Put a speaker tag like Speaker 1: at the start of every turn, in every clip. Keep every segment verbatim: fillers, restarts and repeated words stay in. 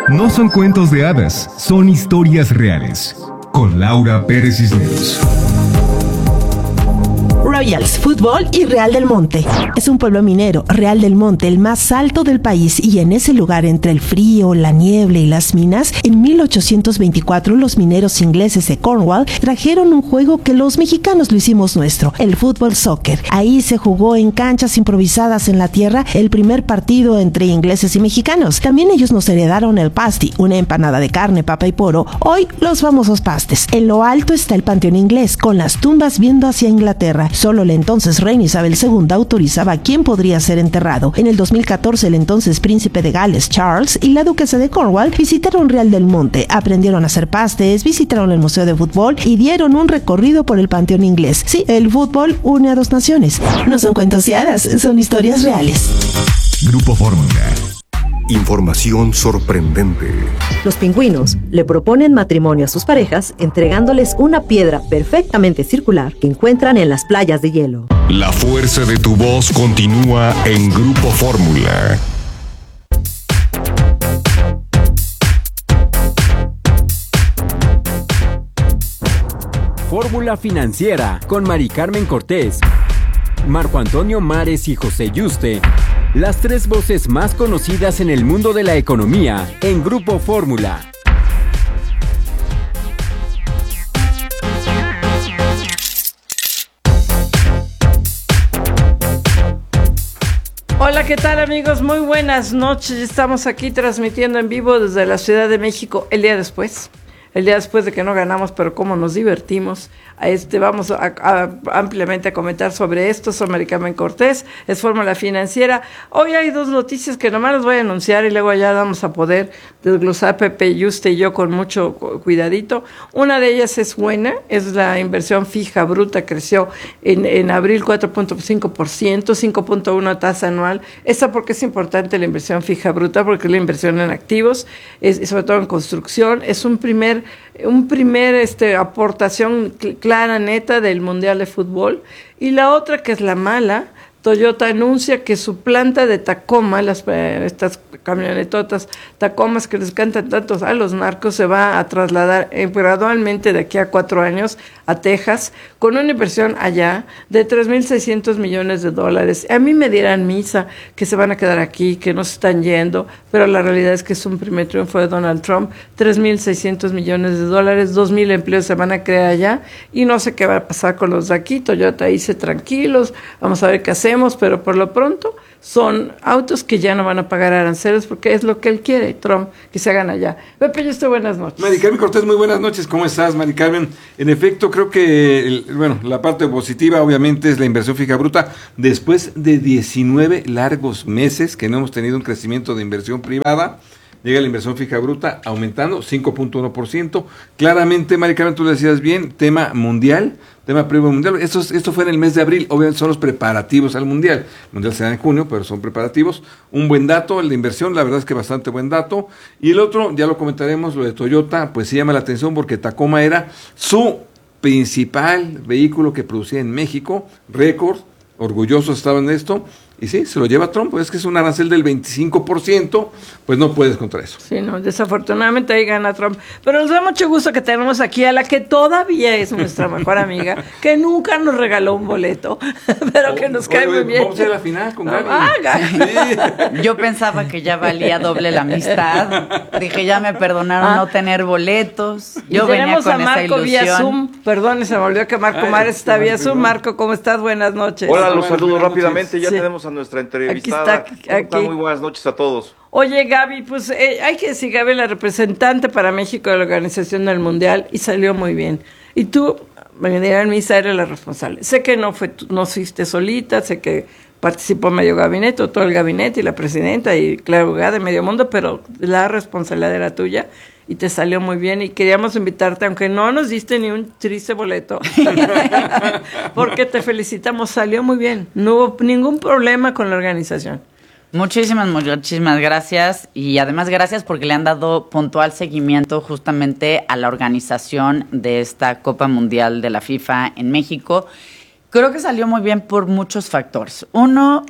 Speaker 1: No son cuentos de hadas, son historias reales. Con Laura Pérez Cisneros.
Speaker 2: Royals Fútbol y Real del Monte. Es un pueblo minero, Real del Monte, el más alto del país, y en ese lugar, entre el frío, la niebla y las minas, en mil ochocientos veinticuatro los mineros ingleses de Cornwall trajeron un juego que los mexicanos lo hicimos nuestro, el fútbol soccer. Ahí se jugó en canchas improvisadas en la tierra el primer partido entre ingleses y mexicanos. También ellos nos heredaron el pasty, una empanada de carne, papa y poro, hoy los famosos pastes. En lo alto está el panteón inglés, con las tumbas viendo hacia Inglaterra. Solo la entonces reina Isabel segunda autorizaba a quién podría ser enterrado. En el dos mil catorce, el entonces príncipe de Gales, Charles, y la duquesa de Cornwall visitaron Real del Monte, aprendieron a hacer pastes, visitaron el museo de fútbol y dieron un recorrido por el panteón inglés. Sí, el fútbol une a dos naciones. No son cuentos y hadas, son historias reales.
Speaker 1: Grupo Fórmula.
Speaker 3: Información sorprendente.
Speaker 4: Los pingüinos le proponen matrimonio a sus parejas entregándoles una piedra perfectamente circular que encuentran en las playas de hielo.
Speaker 3: La fuerza de tu voz continúa en Grupo Fórmula.
Speaker 5: Fórmula Financiera con Mari Carmen Cortés, Marco Antonio Mares y José Yuste. Las tres voces más conocidas en el mundo de la economía en Grupo Fórmula.
Speaker 6: Hola, ¿qué tal, amigos? Muy buenas noches. Estamos aquí transmitiendo en vivo desde la Ciudad de México el día después. El día después de que no ganamos, pero cómo nos divertimos. A este, vamos a, a, ampliamente a comentar sobre esto. Soy Mari Carmen Cortés, es Fórmula Financiera. Hoy hay dos noticias que nomás las voy a anunciar y luego ya vamos a poder desglosar Pepe, Yuste y yo con mucho cuidadito. Una de ellas es buena, es la inversión fija bruta, creció en, en abril cuatro punto cinco por ciento, cinco punto uno por ciento tasa anual. Esta porque es importante la inversión fija bruta, porque es la inversión en activos, es, sobre todo en construcción. Es un primer un primer este, aportación clara, neta del Mundial de Fútbol. Y la otra, que es la mala, Toyota anuncia que su planta de Tacoma, las, eh, estas camionetotas Tacomas que les cantan tantos a los narcos, se va a trasladar eh, gradualmente de aquí a cuatro años a Texas, con una inversión allá de tres mil seiscientos millones de dólares. A mí me dirán misa que se van a quedar aquí, que no se están yendo, pero la realidad es que es un primer triunfo de Donald Trump. tres mil seiscientos millones de dólares, dos mil empleos se van a crear allá, y no sé qué va a pasar con los de aquí. Toyota dice tranquilos, vamos a ver qué hacemos, pero por lo pronto son autos que ya no van a pagar aranceles porque es lo que él quiere, Trump, que se hagan allá. Pepe, yo estoy, buenas noches.
Speaker 7: Mari Carmen Cortés, muy buenas noches, ¿cómo estás, Mari Carmen? En efecto, creo que, el, bueno, la parte positiva obviamente es la inversión fija bruta. Después de diecinueve largos meses que no hemos tenido un crecimiento de inversión privada, llega la inversión fija bruta aumentando cinco punto uno por ciento. Claramente, Mari Carmen, tú le decías bien, tema mundial, tema previo mundial. Esto, esto fue en el mes de abril, obviamente son los preparativos al mundial. El mundial se da en junio, pero son preparativos. Un buen dato, el de inversión, la verdad es que bastante buen dato. Y el otro, ya lo comentaremos, lo de Toyota, pues sí llama la atención porque Tacoma era su principal vehículo que producía en México, récord, orgullosos estaban de esto. Y sí, se lo lleva Trump, pues es que es un arancel del veinticinco por ciento, pues no puedes contra eso.
Speaker 6: Sí, no, desafortunadamente ahí gana Trump. Pero nos da mucho gusto que tenemos aquí a la que todavía es nuestra mejor amiga, que nunca nos regaló un boleto, pero que nos cae muy bien.
Speaker 7: Vamos a ir a la final con Gaby.
Speaker 6: Ah, Gaby.
Speaker 8: Sí. Yo pensaba que ya valía doble la amistad. Dije, ya me perdonaron ah. no tener boletos. Yo
Speaker 6: y
Speaker 8: venía con
Speaker 6: a Marco
Speaker 8: esa ilusión.
Speaker 6: Vía Zoom. Perdón, se me olvidó que Marco Ay, Mares está vía Zoom. Marco, ¿cómo estás? Buenas noches.
Speaker 9: Hola, los saludo rápidamente. Ya sí. tenemos a nuestra entrevistada.
Speaker 6: Aquí está, aquí.
Speaker 9: Muy buenas noches a todos.
Speaker 6: Oye, Gaby, pues eh, hay que decir, Gaby, la representante para México de la Organización del Mundial, y salió muy bien. Y tú, me dirán, Misa, eres la responsable. Sé que no fue, no fuiste solita, sé que participó medio gabinete, todo el gabinete y la presidenta y Claudia Gade de Medio Mundo, pero la responsabilidad era tuya. Y te salió muy bien y queríamos invitarte, aunque no nos diste ni un triste boleto, porque te felicitamos, salió muy bien, no hubo ningún problema con la organización.
Speaker 8: Muchísimas, muchísimas gracias, y además gracias porque le han dado puntual seguimiento justamente a la organización de esta Copa Mundial de la FIFA en México. Creo que salió muy bien por muchos factores. Uno,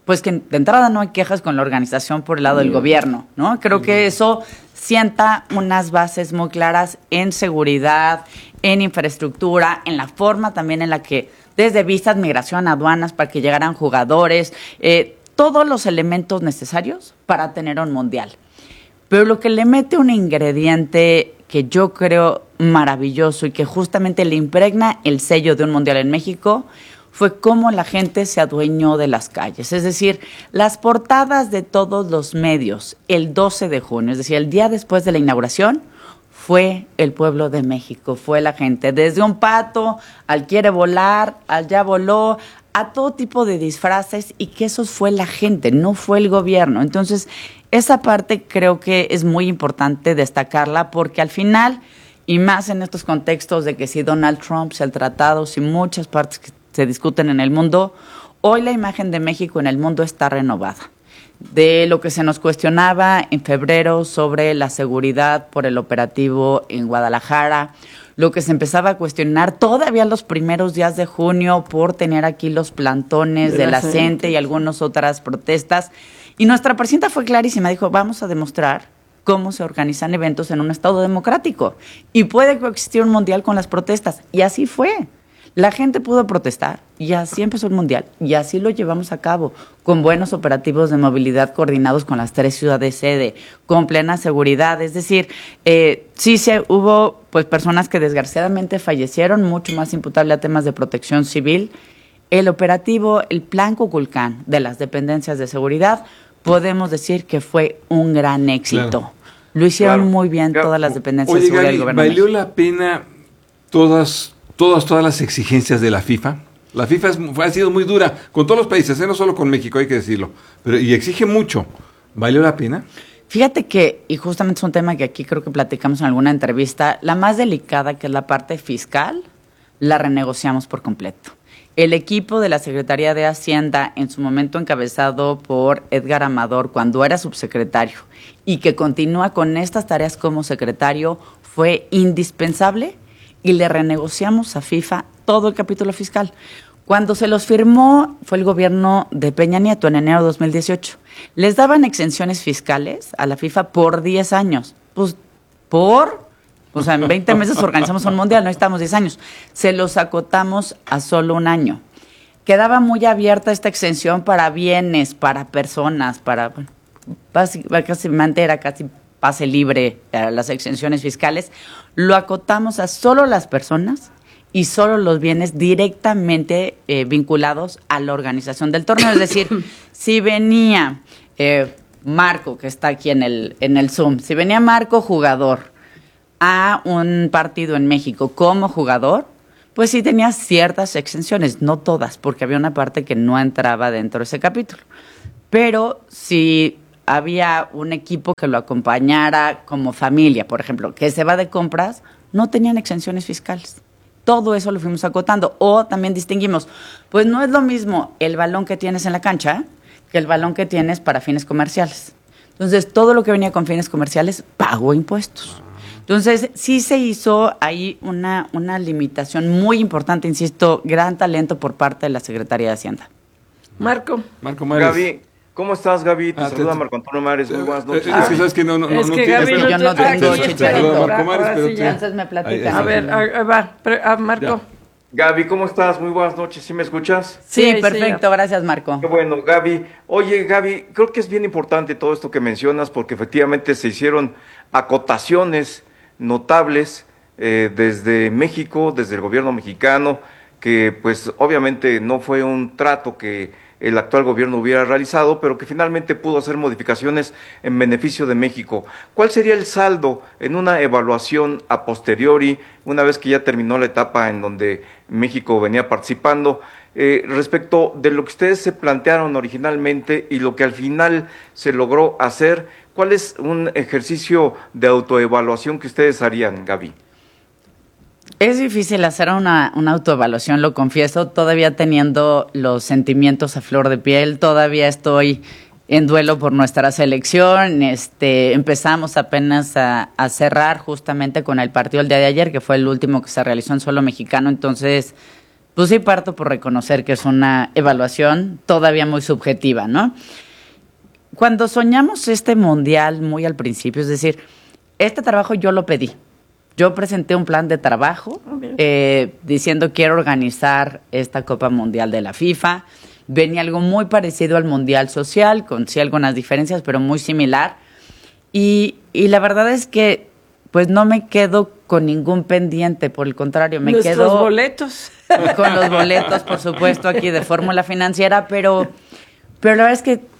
Speaker 8: pues que de entrada no hay quejas con la organización por el lado del gobierno, ¿no? Creo que eso sienta unas bases muy claras en seguridad, en infraestructura, en la forma también en la que desde visas, migración, aduanas, para que llegaran jugadores, eh, todos los elementos necesarios para tener un mundial. Pero lo que le mete un ingrediente que yo creo maravilloso y que justamente le impregna el sello de un mundial en México fue cómo la gente se adueñó de las calles. Es decir, las portadas de todos los medios el doce de junio, es decir, el día después de la inauguración, fue el pueblo de México, fue la gente. Desde un pato, al quiere volar, al ya voló, a todo tipo de disfraces, y que eso fue la gente, no fue el gobierno. Entonces, esa parte creo que es muy importante destacarla, porque al final, y más en estos contextos de que si Donald Trump, si el tratado, si muchas partes que se discuten en el mundo, hoy la imagen de México en el mundo está renovada. De lo que se nos cuestionaba en febrero sobre la seguridad por el operativo en Guadalajara, lo que se empezaba a cuestionar todavía los primeros días de junio por tener aquí los plantones de, de la CENTE y algunas otras protestas. Y nuestra presidenta fue clarísima, dijo, vamos a demostrar cómo se organizan eventos en un Estado democrático y puede coexistir un mundial con las protestas. Y así fue. La gente pudo protestar y así empezó el mundial y así lo llevamos a cabo, con buenos operativos de movilidad coordinados con las tres ciudades sede, con plena seguridad. Es decir, eh, sí se hubo pues personas que desgraciadamente fallecieron, mucho más imputable a temas de protección civil. El operativo, el plan Cuculcán de las dependencias de seguridad, podemos decir que fue un gran éxito. Claro. Lo hicieron claro. muy bien claro. todas las dependencias
Speaker 7: Oye,
Speaker 8: de seguridad
Speaker 7: Gaby,
Speaker 8: del gobierno.
Speaker 7: ¿valió la pena todas... Todas, todas las exigencias de la FIFA? La FIFA es, ha sido muy dura con todos los países, ¿eh? No solo con México, hay que decirlo, pero y exige mucho. ¿Valió la pena?
Speaker 8: Fíjate que, y justamente es un tema que aquí creo que platicamos en alguna entrevista, la más delicada, que es la parte fiscal, la renegociamos por completo. El equipo de la Secretaría de Hacienda, en su momento encabezado por Edgar Amador, cuando era subsecretario, y que continúa con estas tareas como secretario, fue indispensable, y le renegociamos a FIFA todo el capítulo fiscal. Cuando se los firmó fue el gobierno de Peña Nieto en enero de dos mil dieciocho. Les daban exenciones fiscales a la FIFA por diez años. Pues, ¿por? O sea, en veinte meses organizamos un mundial, no estamos diez años. Se los acotamos a solo un año. Quedaba muy abierta esta exención para bienes, para personas, para... Bueno, básicamente era casi pase libre a las exenciones fiscales. Lo acotamos a solo las personas y solo los bienes directamente eh, vinculados a la organización del torneo. Es decir, si venía eh, Marco, que está aquí en el, en el Zoom, si venía Marco jugador a un partido en México como jugador, pues sí tenía ciertas exenciones, no todas, porque había una parte que no entraba dentro de ese capítulo. Pero si había un equipo que lo acompañara como familia, por ejemplo, que se va de compras, no tenían exenciones fiscales. Todo eso lo fuimos acotando. O también distinguimos, pues no es lo mismo el balón que tienes en la cancha que el balón que tienes para fines comerciales. Entonces, todo lo que venía con fines comerciales pagó impuestos. Entonces, sí se hizo ahí una, una limitación muy importante, insisto, gran talento por parte de la Secretaría de Hacienda.
Speaker 6: Marco.
Speaker 7: Marco Mares.
Speaker 9: Gaby. ¿Cómo estás, Gaby? Te
Speaker 7: ah,
Speaker 9: saluda
Speaker 7: te,
Speaker 9: Marco Antonio Mares. Muy buenas noches.
Speaker 7: Es que sabes que no, no,
Speaker 6: es
Speaker 7: no,
Speaker 6: que
Speaker 7: no
Speaker 6: Gaby
Speaker 7: tienes,
Speaker 8: no, yo no tengo chicharito.
Speaker 7: Marco Mares, pero
Speaker 6: sí,
Speaker 7: tú,
Speaker 8: entonces me platican.
Speaker 6: A ver, a, va, a Marco.
Speaker 7: Ya.
Speaker 9: Gaby, ¿cómo estás? Muy buenas noches. ¿Sí me escuchas?
Speaker 8: Sí,
Speaker 6: sí
Speaker 8: perfecto.
Speaker 6: Sí.
Speaker 8: Gracias, Marco.
Speaker 9: Qué bueno, Gaby. Oye, Gaby, creo que es bien importante todo esto que mencionas porque efectivamente se hicieron acotaciones notables eh, desde México, desde el gobierno mexicano, que pues obviamente no fue un trato que el actual gobierno hubiera realizado, pero que finalmente pudo hacer modificaciones en beneficio de México. ¿Cuál sería el saldo en una evaluación a posteriori, una vez que ya terminó la etapa en donde México venía participando, eh, respecto de lo que ustedes se plantearon originalmente y lo que al final se logró hacer? ¿Cuál es un ejercicio de autoevaluación que ustedes harían, Gaby?
Speaker 8: Es difícil hacer una, una autoevaluación, lo confieso, todavía teniendo los sentimientos a flor de piel, todavía estoy en duelo por nuestra selección. Este, empezamos apenas a, a cerrar justamente con el partido el día de ayer, que fue el último que se realizó en suelo mexicano, entonces pues sí parto por reconocer que es una evaluación todavía muy subjetiva, ¿no? Cuando soñamos este mundial muy al principio, es decir, este trabajo yo lo pedí. Yo presenté un plan de trabajo eh, diciendo quiero organizar esta Copa Mundial de la FIFA. Venía algo muy parecido al Mundial Social, con sí algunas diferencias, pero muy similar. Y, y la verdad es que pues no me quedo con ningún pendiente, por el contrario, me
Speaker 6: Nuestros
Speaker 8: quedo...
Speaker 6: boletos.
Speaker 8: Con los boletos, por supuesto, aquí de Fórmula Financiera, pero, pero la verdad es que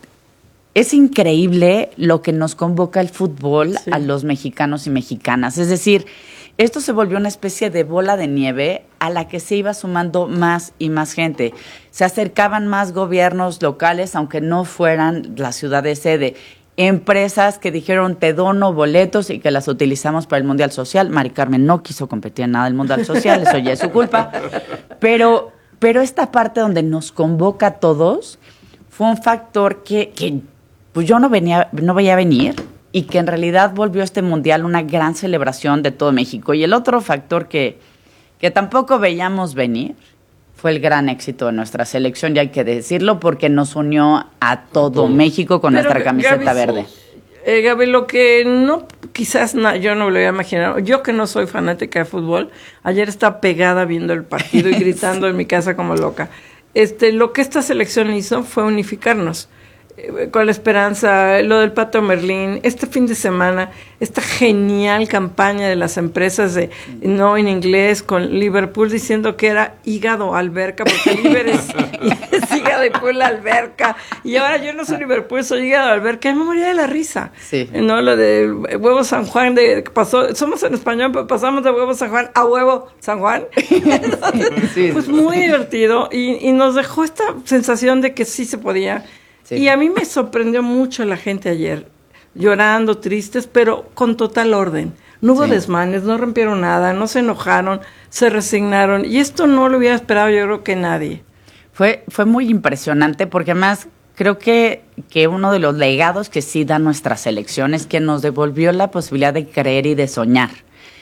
Speaker 8: es increíble lo que nos convoca el fútbol sí. a los mexicanos y mexicanas. Es decir, esto se volvió una especie de bola de nieve a la que se iba sumando más y más gente. Se acercaban más gobiernos locales, aunque no fueran la ciudad de sede. Empresas que dijeron, te dono boletos y que las utilizamos para el Mundial Social. Mari Carmen no quiso competir en nada del Mundial Social, eso ya es su culpa. Pero, pero esta parte donde nos convoca a todos fue un factor que, que pues yo no, venía, no veía venir y que en realidad volvió este Mundial una gran celebración de todo México. Y el otro factor que, que tampoco veíamos venir fue el gran éxito de nuestra selección, y hay que decirlo, porque nos unió a todo México con Pero, nuestra camiseta Gaby, verde.
Speaker 6: Eh, Gaby, lo que no, quizás na, yo no me lo había imaginado, yo que no soy fanática de fútbol, ayer estaba pegada viendo el partido y gritando sí. en mi casa como loca. Este, lo que esta selección hizo fue unificarnos. Con la esperanza, lo del Pato Merlín, este fin de semana, esta genial campaña de las empresas de no en inglés con Liverpool diciendo que era hígado alberca, porque Liverpool es, es hígado y Pool alberca, y ahora yo no soy Liverpool, soy hígado alberca, y me moría de la risa. Sí. No, lo de huevo San Juan, de pasó, somos en español, pero pasamos de huevo San Juan a huevo San Juan. Entonces, sí, pues muy divertido, y, y nos dejó esta sensación de que sí se podía. Sí. Y a mí me sorprendió mucho la gente ayer, llorando, tristes, pero con total orden. No hubo sí. desmanes, no rompieron nada, no se enojaron, se resignaron. Y esto no lo hubiera esperado yo creo que nadie.
Speaker 8: Fue, fue muy impresionante porque además creo que, que uno de los legados que sí da nuestra selección es que nos devolvió la posibilidad de creer y de soñar.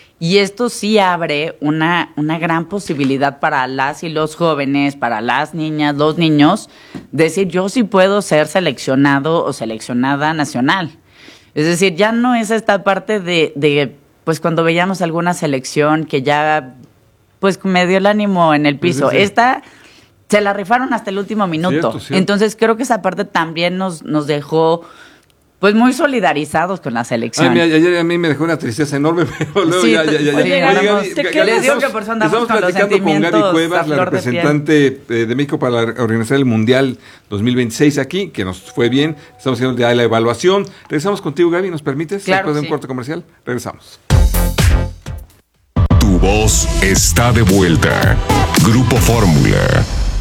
Speaker 8: Y esto sí abre una, una gran posibilidad para las y los jóvenes, para las niñas, los niños, decir, yo sí puedo ser seleccionado o seleccionada nacional. Es decir, ya no es esta parte de, de pues cuando veíamos alguna selección que ya, pues me dio el ánimo en el piso. Sí, sí, sí. Esta se la rifaron hasta el último minuto. Cierto, cierto. Entonces creo que esa parte también nos, nos dejó... Pues muy solidarizados con la selección.
Speaker 7: Ay, ayer a mí me dejó una tristeza enorme, pero luego sí, ya, ya, ya.
Speaker 8: Sí, ya. Gaby, Gaby, Gaby, les digo que por eso andamos con los sentimientos
Speaker 7: con Gaby Cuevas, la representante de, de México para la, organizar el Mundial dos mil veintiséis aquí, que nos fue bien. Estamos haciendo ya la evaluación. Regresamos contigo, Gaby, ¿nos permites?
Speaker 8: Claro,
Speaker 7: después de un
Speaker 8: sí.
Speaker 7: corte comercial. Regresamos.
Speaker 3: Tu voz está de vuelta. Grupo Fórmula.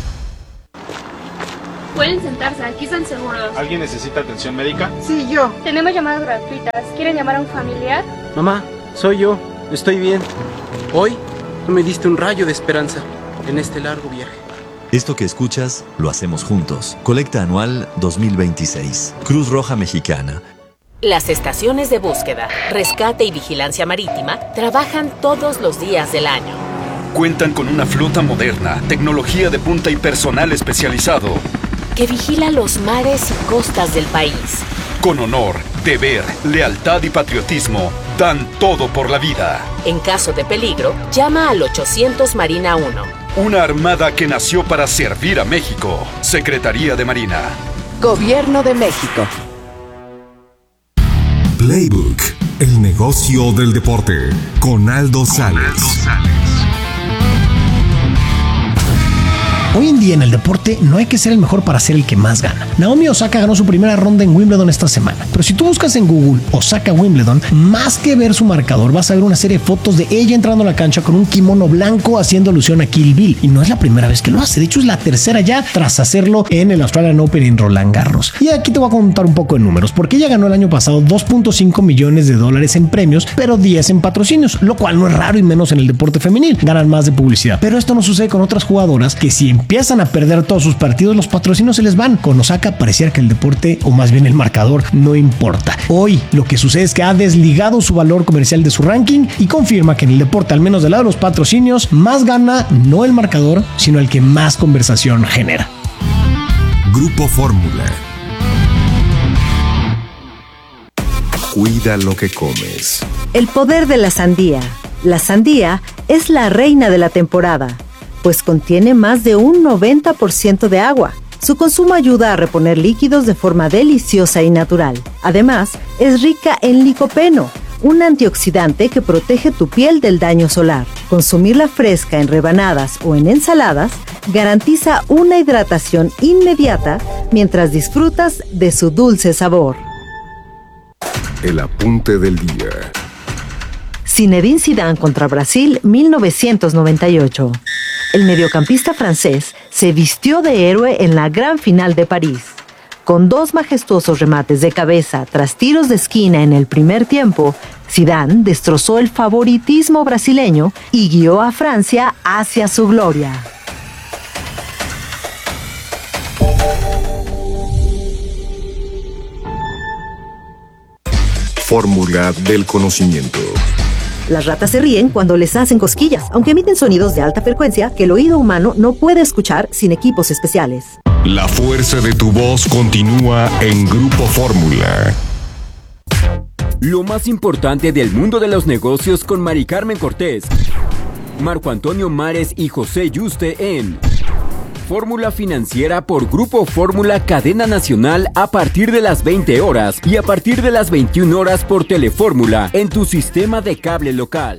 Speaker 10: Pueden sentarse, aquí están seguros.
Speaker 11: ¿Alguien necesita atención médica?
Speaker 10: Sí, yo. Tenemos llamadas gratuitas. ¿Quieren llamar a un familiar?
Speaker 12: Mamá, soy yo. Estoy bien. Hoy me diste un rayo de esperanza en este largo viaje.
Speaker 13: Esto que escuchas, lo hacemos juntos. Colecta anual dos mil veintiséis. Cruz Roja Mexicana.
Speaker 14: Las estaciones de búsqueda, rescate y vigilancia marítima trabajan todos los días del año.
Speaker 15: Cuentan con una flota moderna, tecnología de punta y personal especializado
Speaker 14: que vigila los mares y costas del país.
Speaker 15: Con honor, deber, lealtad y patriotismo, dan todo por la vida.
Speaker 14: En caso de peligro, llama al ochocientos Marina uno.
Speaker 15: Una armada que nació para servir a México. Secretaría de Marina.
Speaker 16: Gobierno de México.
Speaker 1: Playbook, el negocio del deporte, con Aldo Sales.
Speaker 17: Hoy en día en el deporte no hay que ser el mejor para ser el que más gana. Naomi Osaka ganó su primera ronda en Wimbledon esta semana, pero si tú buscas en Google Osaka Wimbledon, más que ver su marcador vas a ver una serie de fotos de ella entrando a la cancha con un kimono blanco haciendo alusión a Kill Bill, y no es la primera vez que lo hace, de hecho es la tercera ya tras hacerlo en el Australian Open en Roland Garros. Y aquí te voy a contar un poco de números, porque ella ganó el año pasado dos punto cinco millones de dólares en premios, pero diez en patrocinios, lo cual no es raro y menos en el deporte femenil, ganan más de publicidad. Pero esto no sucede con otras jugadoras que si empiezan a perder todos sus partidos, los patrocinios se les van. Con Osaka pareciera que el deporte, o más bien el marcador, no importa. Hoy lo que sucede es que ha desligado su valor comercial de su ranking y confirma que en el deporte, al menos del lado de los patrocinios, más gana no el marcador, sino el que más conversación genera.
Speaker 3: Grupo Fórmula. Cuida lo que comes.
Speaker 4: El poder de la sandía. La sandía es la reina de la temporada, pues contiene más de un noventa por ciento de agua. Su consumo ayuda a reponer líquidos de forma deliciosa y natural. Además, es rica en licopeno, un antioxidante que protege tu piel del daño solar. Consumirla fresca en rebanadas o en ensaladas garantiza una hidratación inmediata mientras disfrutas de su dulce sabor.
Speaker 3: El apunte del día.
Speaker 4: Zinedine Zidane contra Brasil, mil novecientos noventa y ocho. El mediocampista francés se vistió de héroe en la gran final de París. Con dos majestuosos remates de cabeza tras tiros de esquina en el primer tiempo, Zidane destrozó el favoritismo brasileño y guió a Francia hacia su gloria.
Speaker 3: Fórmula del conocimiento.
Speaker 4: Las ratas se ríen cuando les hacen cosquillas, aunque emiten sonidos de alta frecuencia que el oído humano no puede escuchar sin equipos especiales.
Speaker 3: La fuerza de tu voz continúa en Grupo Fórmula.
Speaker 5: Lo más importante del mundo de los negocios con Mari Carmen Cortés, Marco Antonio Mares y José Yuste en Fórmula Financiera por Grupo Fórmula Cadena Nacional a partir de las veinte horas y a partir de las veintiuna horas por Telefórmula en tu sistema de cable local.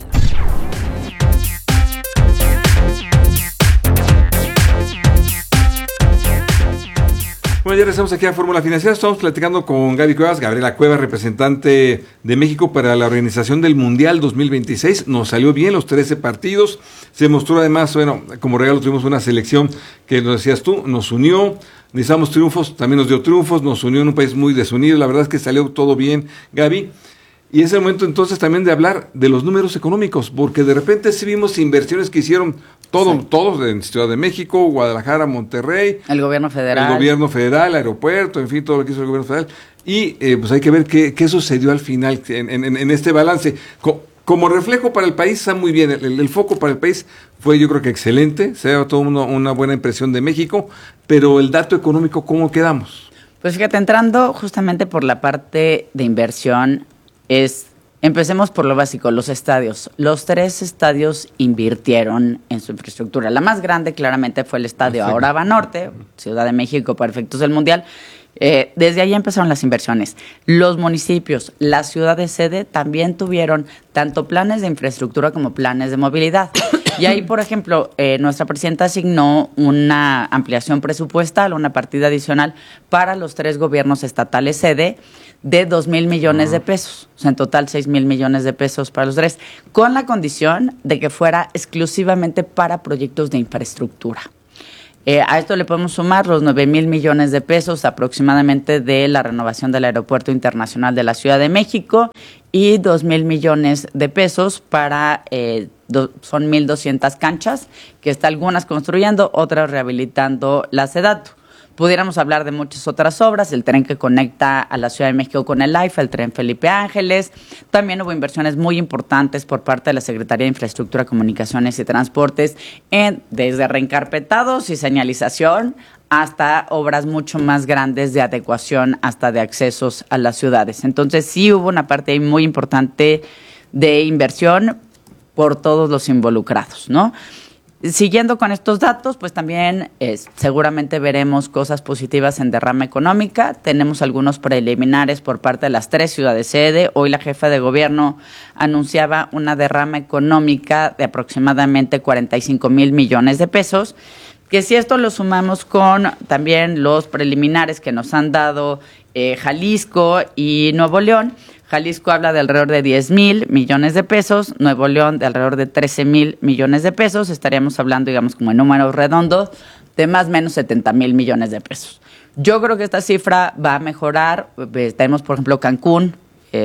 Speaker 7: Bueno, ya regresamos aquí a Fórmula Financiera. Estamos platicando con Gaby Cuevas, Gabriela Cuevas, representante de México para la organización del Mundial dos mil veintiséis. Nos salió bien los trece partidos. Se mostró además, bueno, como regalo tuvimos una selección que, nos decías tú, nos unió. Necesitamos triunfos, también nos dio triunfos, nos unió en un país muy desunido. La verdad es que salió todo bien, Gaby. Y es el momento entonces también de hablar de los números económicos, porque de repente sí vimos inversiones que hicieron todo, sí. todos en Ciudad de México, Guadalajara, Monterrey.
Speaker 8: El gobierno federal.
Speaker 7: El gobierno federal, aeropuerto, en fin, todo lo que hizo el gobierno federal. Y eh, pues hay que ver qué, qué sucedió al final en, en, en este balance. Co como reflejo para el país está muy bien, el, el, el foco para el país fue yo creo que excelente, se da toda una, una buena impresión de México, pero el dato económico, ¿cómo quedamos?
Speaker 8: Pues fíjate, entrando justamente por la parte de inversión, es, empecemos por lo básico, los estadios. Los tres estadios invirtieron en su infraestructura. La más grande claramente fue el estadio Perfecto. Ahora Banorte, Ciudad de México, para efectos del Mundial. Eh, desde ahí empezaron las inversiones. Los municipios, la ciudad de sede también tuvieron tanto planes de infraestructura como planes de movilidad. Y ahí, por ejemplo, eh, nuestra presidenta asignó una ampliación presupuestal, una partida adicional para los tres gobiernos estatales sede de dos mil millones de pesos. O sea, en total seis mil millones de pesos para los tres, con la condición de que fuera exclusivamente para proyectos de infraestructura. Eh, a esto le podemos sumar los nueve mil millones de pesos aproximadamente de la renovación del Aeropuerto Internacional de la Ciudad de México y dos mil millones de pesos para, eh, do, son mil doscientas canchas, que está algunas construyendo, otras rehabilitando la SEDATU. Pudiéramos hablar de muchas otras obras, el tren que conecta a la Ciudad de México con el AIFA, el tren Felipe Ángeles. También hubo inversiones muy importantes por parte de la Secretaría de Infraestructura, Comunicaciones y Transportes, en, desde reencarpetados y señalización hasta obras mucho más grandes de adecuación, hasta de accesos a las ciudades. Entonces sí hubo una parte muy importante de inversión por todos los involucrados, ¿no? Siguiendo con estos datos, pues también eh, seguramente veremos cosas positivas en derrama económica. Tenemos algunos preliminares por parte de las tres ciudades sede. Hoy la jefa de gobierno anunciaba una derrama económica de aproximadamente cuarenta y cinco mil millones de pesos, que si esto lo sumamos con también los preliminares que nos han dado eh, Jalisco y Nuevo León. Jalisco habla de alrededor de diez mil millones de pesos, Nuevo León de alrededor de trece mil millones de pesos, estaríamos hablando, digamos, como en números redondos, de más o menos setenta mil millones de pesos. Yo creo que esta cifra va a mejorar. Tenemos, por ejemplo, Cancún, eh,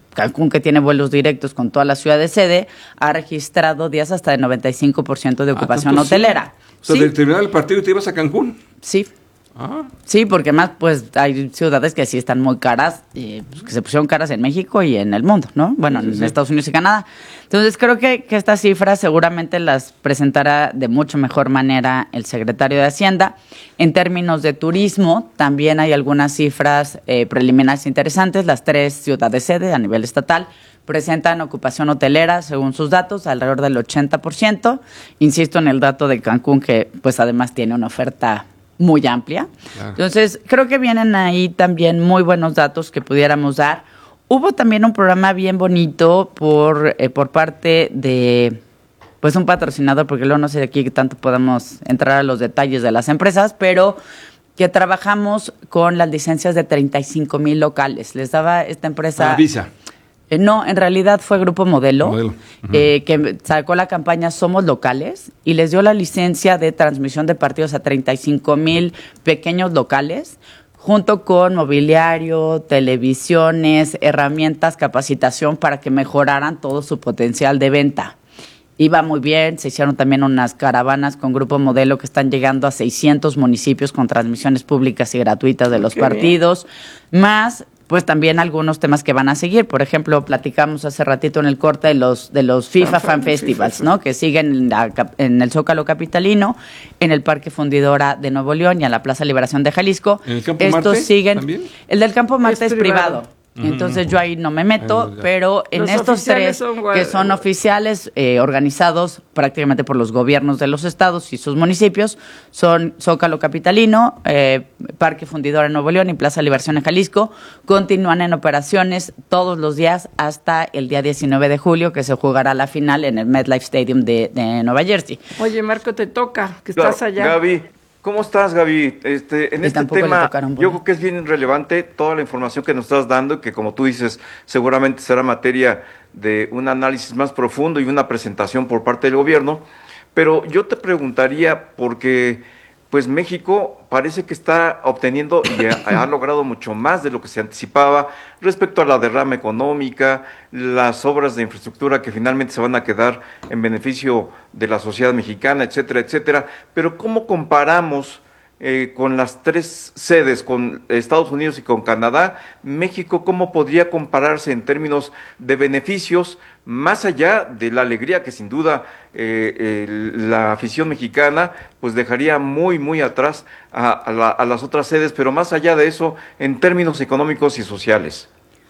Speaker 8: Cancún, que tiene vuelos directos con toda la ciudad de sede, ha registrado días hasta de noventa y cinco por ciento de ocupación
Speaker 7: ah,
Speaker 8: hotelera.
Speaker 7: Sí. O sea,
Speaker 8: sí.
Speaker 7: de terminar el partido y te ibas a Cancún.
Speaker 8: Sí.
Speaker 7: Ah.
Speaker 8: Sí, porque más pues hay ciudades que sí están muy caras, eh, pues, que se pusieron caras en México y en el mundo, ¿no? Bueno, sí, en sí. Estados Unidos y Canadá. Entonces creo que, que estas cifras seguramente las presentará de mucho mejor manera el secretario de Hacienda. En términos de turismo, también hay algunas cifras eh, preliminares interesantes. Las tres ciudades sede a nivel estatal presentan ocupación hotelera, según sus datos, alrededor del ochenta por ciento. Insisto en el dato de Cancún, que pues además tiene una oferta muy amplia. Claro. Entonces, creo que vienen ahí también muy buenos datos que pudiéramos dar. Hubo también un programa bien bonito por, eh, por parte de pues un patrocinador, porque luego no sé de aquí que tanto podamos entrar a los detalles de las empresas, pero que trabajamos con las licencias de treinta y cinco mil locales. Les daba esta empresa...
Speaker 7: Ah, Visa.
Speaker 8: Eh, no, en realidad fue Grupo Modelo,
Speaker 7: Modelo. Uh-huh.
Speaker 8: eh, que sacó la campaña Somos Locales y les dio la licencia de transmisión de partidos a treinta y cinco mil pequeños locales, junto con mobiliario, televisiones, herramientas, capacitación para que mejoraran todo su potencial de venta. Iba muy bien, se hicieron también unas caravanas con Grupo Modelo que están llegando a seiscientos municipios con transmisiones públicas y gratuitas de los Qué partidos, bien. Más... pues también algunos temas que van a seguir. Por ejemplo, platicamos hace ratito en el corte de los de los FIFA Fan Festivals, ¿no? Que siguen en, la, en el Zócalo capitalino, en el Parque Fundidora de Nuevo León y en la Plaza Liberación de Jalisco.
Speaker 7: ¿En el Campo
Speaker 8: Estos
Speaker 7: Marte
Speaker 8: siguen.
Speaker 7: ¿También?
Speaker 8: El del Campo Marte es,
Speaker 6: es
Speaker 8: privado.
Speaker 6: privado.
Speaker 8: Entonces yo ahí no me meto, pero en
Speaker 6: Los
Speaker 8: estos tres
Speaker 6: son,
Speaker 8: que son oficiales eh, organizados prácticamente por los gobiernos de los estados y sus municipios, son Zócalo capitalino, eh, Parque Fundidora en Nuevo León y Plaza Liberación en Jalisco. Continúan en operaciones todos los días hasta el día diecinueve de julio, que se jugará la final en el MetLife Stadium de, de Nueva Jersey.
Speaker 6: Oye, Marco, te toca, que
Speaker 9: claro,
Speaker 6: estás allá.
Speaker 9: Gaby, ¿cómo estás, Gaby? Este, en
Speaker 8: y
Speaker 9: este tema, yo creo que es bien relevante toda la información que nos estás dando, que como tú dices, seguramente será materia de un análisis más profundo y una presentación por parte del gobierno. Pero yo te preguntaría, porque pues México parece que está obteniendo y ha, ha logrado mucho más de lo que se anticipaba respecto a la derrama económica, las obras de infraestructura que finalmente se van a quedar en beneficio de la sociedad mexicana, etcétera, etcétera. Pero ¿cómo comparamos eh, con las tres sedes, con Estados Unidos y con Canadá? México, ¿cómo podría compararse en términos de beneficios, más allá de la alegría que sin duda eh, el, la afición mexicana pues dejaría muy, muy atrás a, a, la, a las otras sedes, pero más allá de eso, en términos económicos y sociales?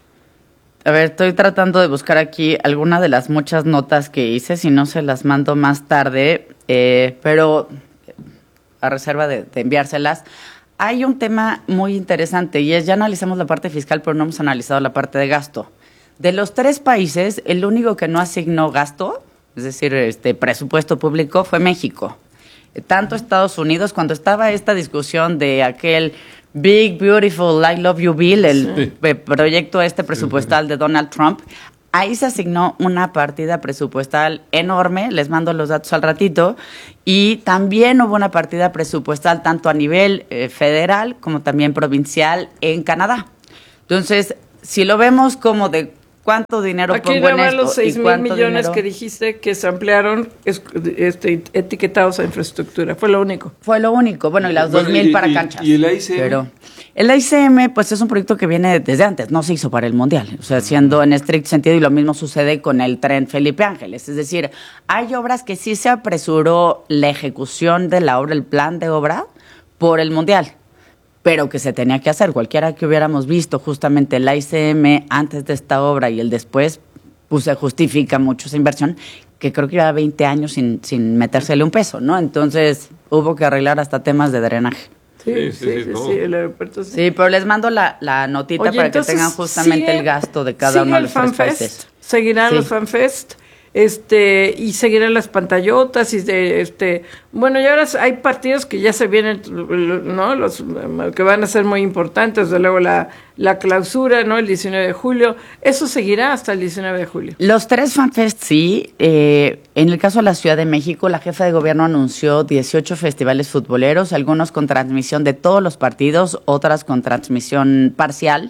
Speaker 8: A ver, estoy tratando de buscar aquí alguna de las muchas notas que hice, si no se las mando más tarde, eh, pero a reserva de, de enviárselas. Hay un tema muy interesante y es, ya analizamos la parte fiscal, pero no hemos analizado la parte de gasto. De los tres países, el único que no asignó gasto, es decir, este presupuesto público, fue México. Tanto Estados Unidos, cuando estaba esta discusión de aquel Big, Beautiful, I Love You Bill, el sí. proyecto este presupuestal de Donald Trump, ahí se asignó una partida presupuestal enorme, les mando los datos al ratito, y también hubo una partida presupuestal tanto a nivel eh, federal como también provincial en Canadá. Entonces, si lo vemos como de cuánto dinero
Speaker 6: aquí
Speaker 8: pongo en esto
Speaker 6: los seis mil millones
Speaker 8: dinero...
Speaker 6: que dijiste que se ampliaron es, este, etiquetados a infraestructura, fue lo único.
Speaker 8: Fue lo único, bueno, y las
Speaker 7: bueno,
Speaker 8: dos mil
Speaker 7: y,
Speaker 8: para
Speaker 7: y,
Speaker 8: canchas.
Speaker 7: ¿Y el A I C M?
Speaker 8: Pero el A I C M, pues es un proyecto que viene desde antes, no se hizo para el Mundial, o sea, siendo en estricto sentido, y lo mismo sucede con el tren Felipe Ángeles, es decir, hay obras que sí se apresuró la ejecución de la obra, el plan de obra, por el Mundial, pero que se tenía que hacer. Cualquiera que hubiéramos visto justamente el A I C M antes de esta obra y el después, pues se justifica mucho esa inversión, que creo que lleva veinte años sin, sin metérsele un peso, ¿no? Entonces hubo que arreglar hasta temas de drenaje.
Speaker 6: Sí, sí, sí, sí, sí, el aeropuerto sí.
Speaker 8: Sí, pero les mando la, la notita. Oye, para que tengan justamente
Speaker 6: sigue,
Speaker 8: el gasto de cada uno de los tres países.
Speaker 6: Seguirán
Speaker 8: sí.
Speaker 6: los FanFest. Este, y seguirán las pantallotas, y de, este, bueno, y ahora hay partidos que ya se vienen, ¿no? Los que van a ser muy importantes, desde luego la, la clausura, ¿no? El diecinueve de julio, eso seguirá hasta el diecinueve de julio.
Speaker 8: Los tres FanFest, sí. Eh, en el caso de la Ciudad de México, la jefa de gobierno anunció dieciocho festivales futboleros, algunos con transmisión de todos los partidos, otras con transmisión parcial.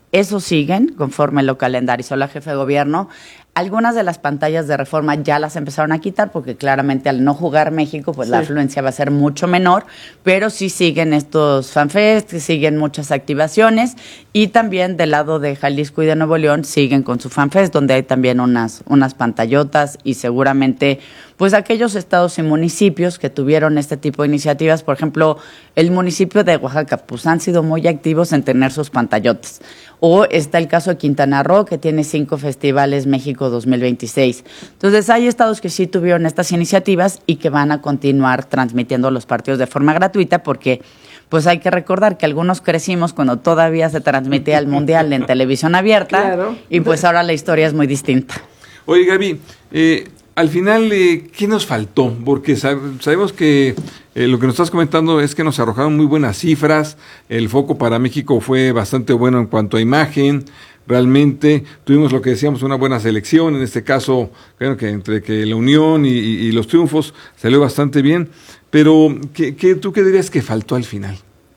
Speaker 8: Eso siguen conforme lo calendarizó la jefa de gobierno. Algunas de las pantallas de Reforma ya las empezaron a quitar porque claramente al no jugar México, pues sí, la afluencia va a ser mucho menor, pero sí siguen estos fanfests, siguen muchas activaciones y también del lado de Jalisco y de Nuevo León siguen con su fanfest, donde hay también unas, unas pantallotas y seguramente pues aquellos estados y municipios que tuvieron este tipo de iniciativas, por ejemplo, el municipio de Oaxaca, pues han sido muy activos en tener sus pantallotas. O está el caso de Quintana Roo, que tiene cinco festivales México dos mil veintiséis. Entonces, hay estados que sí tuvieron estas iniciativas y que van a continuar transmitiendo los partidos de forma gratuita porque, pues hay que recordar que algunos crecimos cuando todavía se transmitía el Mundial en televisión abierta, claro, y pues ahora la historia es muy distinta.
Speaker 7: Oye, Gaby, eh, al final, eh, ¿qué nos faltó? Porque sab- sabemos que eh, lo que nos estás comentando es que nos arrojaron muy buenas cifras, el foco para México fue bastante bueno en cuanto a imagen, realmente tuvimos lo que decíamos, una buena selección, en este caso, creo que entre que la unión y, y, y los triunfos salió bastante bien, pero ¿qué, qué, ¿tú qué dirías que faltó al final?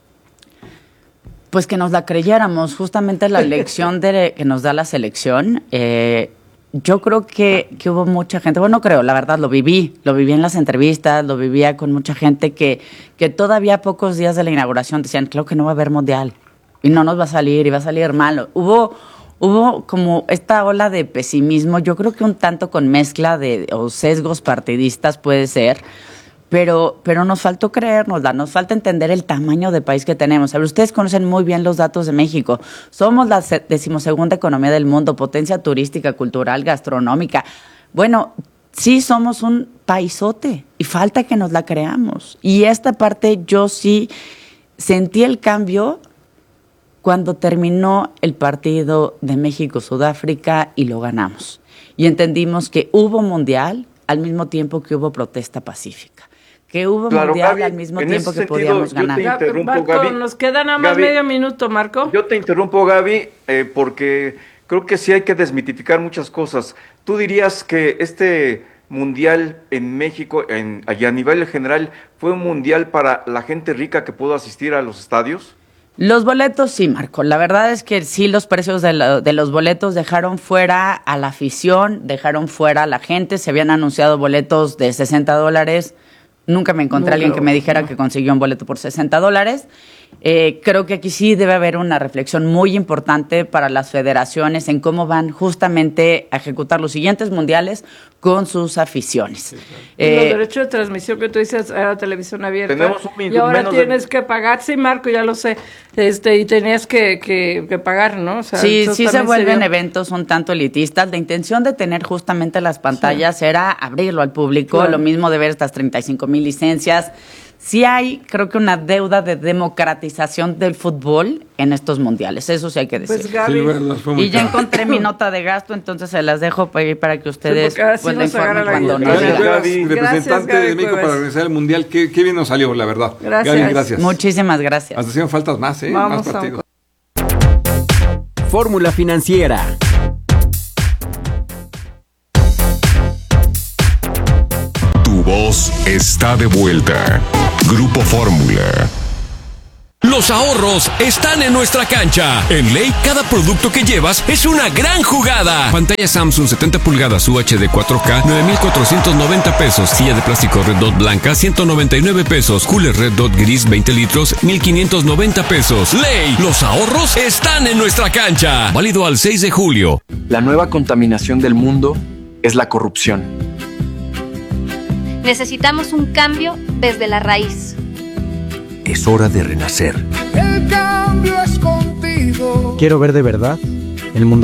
Speaker 8: Pues que nos la creyéramos, justamente la lección de, que nos da la selección. Eh, yo creo que, que hubo mucha gente, bueno, no creo, la verdad, lo viví, lo viví en las entrevistas, lo vivía con mucha gente que, que todavía a pocos días de la inauguración decían, claro que no va a haber mundial, y no nos va a salir, y va a salir mal. Hubo, hubo como esta ola de pesimismo, yo creo que un tanto con mezcla de o sesgos partidistas puede ser, Pero, pero nos faltó creérnosla, nos falta entender el tamaño de país que tenemos. A ver, ustedes conocen muy bien los datos de México. Somos la decimosegunda economía del mundo, potencia turística, cultural, gastronómica. Bueno, sí somos un paisote y falta que nos la creamos. Y esta parte yo sí sentí el cambio cuando terminó el partido de México-Sudáfrica y lo ganamos. Y entendimos que hubo mundial al mismo tiempo que hubo protesta pacífica. Que hubo
Speaker 9: claro,
Speaker 8: mundial
Speaker 9: Gaby,
Speaker 8: al mismo
Speaker 9: en
Speaker 8: tiempo
Speaker 9: ese
Speaker 8: que
Speaker 9: sentido,
Speaker 8: podíamos ganar.
Speaker 9: Yo te interrumpo,
Speaker 6: Marco,
Speaker 9: Gaby.
Speaker 6: nos queda nada más
Speaker 9: Gaby,
Speaker 6: medio minuto, Marco.
Speaker 9: Yo te interrumpo, Gaby, eh, porque creo que sí hay que desmitificar muchas cosas. ¿Tú dirías que este mundial en México, en, y a nivel general, fue un mundial para la gente rica que pudo asistir a los estadios?
Speaker 8: Los boletos sí, Marco. La verdad es que sí, los precios de, la, de los boletos dejaron fuera a la afición, dejaron fuera a la gente. Se habían anunciado boletos de sesenta dólares. Nunca me encontré a alguien que me dijera que consiguió un boleto por sesenta dólares. Eh, creo que aquí sí debe haber una reflexión muy importante para las federaciones en cómo van justamente a ejecutar los siguientes mundiales con sus aficiones.
Speaker 6: Sí, claro.
Speaker 8: eh,
Speaker 6: los derechos de transmisión que tú dices era televisión abierta.
Speaker 9: Tenemos un minuto
Speaker 6: y ahora
Speaker 9: menos
Speaker 6: tienes
Speaker 9: de...
Speaker 6: que pagar, sí, Marco, ya lo sé, este y tenías que, que, que pagar, ¿no? O sea,
Speaker 8: sí, sí se vuelven
Speaker 6: sería...
Speaker 8: eventos un tanto elitistas. La intención de tener justamente las pantallas sí. era abrirlo al público, claro. Lo mismo de ver estas treinta y cinco mil licencias. Sí hay, creo que una deuda de democratización del fútbol en estos mundiales, eso sí hay que decir.
Speaker 6: Pues Gaby,
Speaker 7: sí, verdad,
Speaker 8: y ya encontré mi nota de gasto, entonces se las dejo para, para que ustedes
Speaker 6: sí,
Speaker 8: pues, la informen
Speaker 6: la
Speaker 8: cuando
Speaker 7: nos
Speaker 8: digan.
Speaker 7: Gaby, representante
Speaker 6: Gaby,
Speaker 7: de México
Speaker 6: Cuevas.
Speaker 7: para organizar el Mundial, qué, qué bien nos salió, la verdad.
Speaker 6: Gracias.
Speaker 7: Gaby, gracias.
Speaker 8: Muchísimas gracias.
Speaker 7: Hasta hacían faltas más, ¿eh?
Speaker 6: Vamos
Speaker 7: más partidos.
Speaker 5: Fórmula Financiera.
Speaker 3: Tu voz está de vuelta. Grupo Fórmula.
Speaker 11: Los ahorros están en nuestra cancha. En Ley, cada producto que llevas es una gran jugada. Pantalla Samsung setenta pulgadas U H D cuatro K, nueve mil cuatrocientos noventa pesos. Silla de plástico Red Dot blanca, ciento noventa y nueve pesos. Cooler Red Dot gris, veinte litros, mil quinientos noventa pesos. Ley, los ahorros están en nuestra cancha. Válido al seis de julio.
Speaker 18: La nueva contaminación del mundo es la corrupción.
Speaker 10: Necesitamos un cambio desde la raíz.
Speaker 19: Es hora de renacer.
Speaker 20: El cambio es contigo.
Speaker 19: Quiero ver de verdad el mundo